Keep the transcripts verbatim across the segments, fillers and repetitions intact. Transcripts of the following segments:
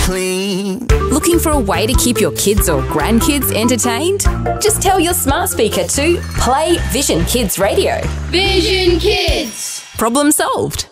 clean. Looking for a way to keep your kids or grandkids entertained? Just tell your smart speaker to play Vision Kids Radio. Vision Kids! Problem solved.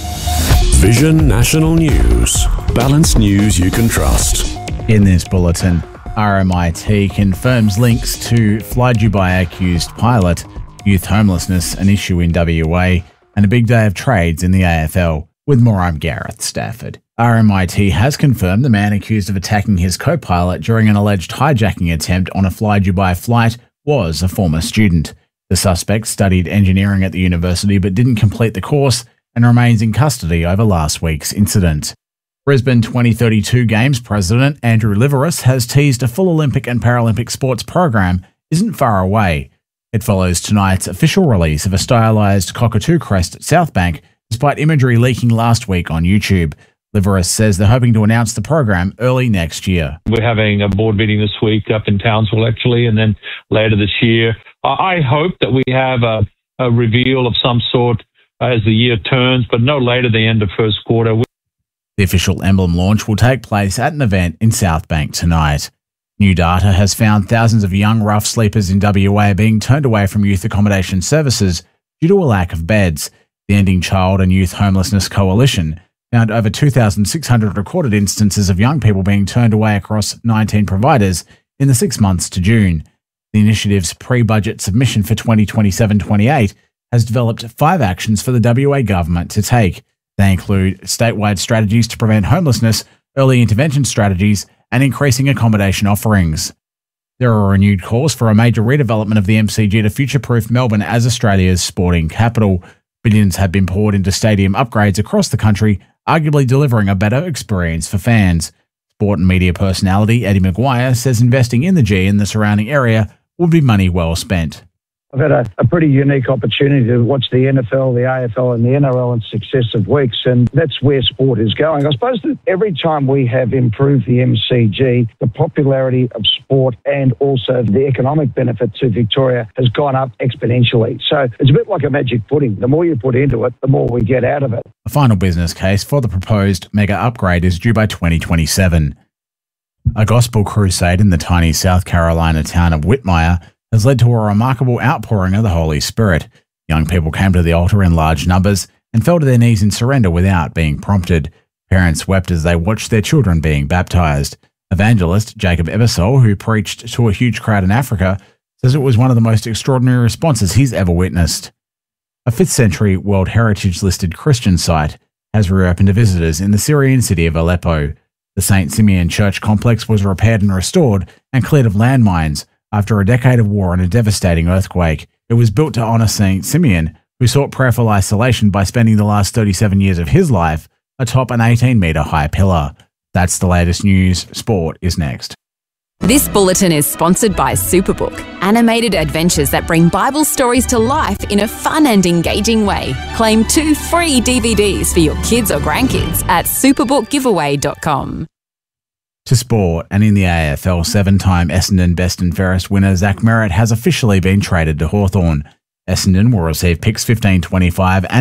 Vision National News. Balanced news you can trust. In this bulletin, R M I T confirms links to Fly Dubai accused pilot, youth homelessness an issue in W A, and a big day of trades in the A F L. With more, I'm Gareth Stafford. R M I T has confirmed the man accused of attacking his co-pilot during an alleged hijacking attempt on a Fly Dubai flight was a former student. The suspect studied engineering at the university but didn't complete the course and remains in custody over last week's incident. Brisbane twenty thirty-two Games president Andrew Liveris has teased a full Olympic and Paralympic sports program isn't far away. It follows tonight's official release of a stylised cockatoo crest at Southbank, despite imagery leaking last week on YouTube. Liveris says they're hoping to announce the program early next year. We're having a board meeting this week up in Townsville, actually, and then later this year. I hope that we have a, a reveal of some sort as the year turns, but no later than the end of first quarter. The official emblem launch will take place at an event in Southbank tonight. New data has found thousands of young rough sleepers in W A being turned away from youth accommodation services due to a lack of beds. The Ending Child and Youth Homelessness Coalition found over two thousand six hundred recorded instances of young people being turned away across nineteen providers in the six months to June. The initiative's pre-budget submission for twenty twenty-seven twenty-eight has developed five actions for the W A government to take. They include statewide strategies to prevent homelessness, early intervention strategies, and increasing accommodation offerings. There are renewed calls for a major redevelopment of the M C G to future-proof Melbourne as Australia's sporting capital. Billions have been poured into stadium upgrades across the country, arguably delivering a better experience for fans. Sport and media personality Eddie Maguire says investing in the G and the surrounding area would be money well spent. I've had a, a pretty unique opportunity to watch the N F L, the A F L and the N R L in successive weeks, and that's where sport is going. I suppose that every time we have improved the M C G, the popularity of sport and also the economic benefit to Victoria has gone up exponentially. So it's a bit like a magic pudding. The more you put into it, the more we get out of it. A final business case for the proposed mega upgrade is due by twenty twenty-seven. A gospel crusade in the tiny South Carolina town of Whitmire has led to a remarkable outpouring of the Holy Spirit. Young people came to the altar in large numbers and fell to their knees in surrender without being prompted. Parents wept as they watched their children being baptized. Evangelist Jacob Ebersol, who preached to a huge crowd in Africa, says it was one of the most extraordinary responses he's ever witnessed. A fifth century World Heritage listed Christian site has reopened to visitors in the Syrian city of Aleppo. The Saint Simeon Church complex was repaired and restored and cleared of landmines after a decade of war and a devastating earthquake. It was built to honour Saint Simeon, who sought prayerful isolation by spending the last thirty-seven years of his life atop an eighteen metre high pillar. That's the latest news. Sport is next. This bulletin is sponsored by Superbook, animated adventures that bring Bible stories to life in a fun and engaging way. Claim two free D V Ds for your kids or grandkids at superbook giveaway dot com. To sport, and in the A F L, seven-time Essendon Best and Fairest winner Zach Merrett has officially been traded to Hawthorn. Essendon will receive picks fifteen, twenty-five and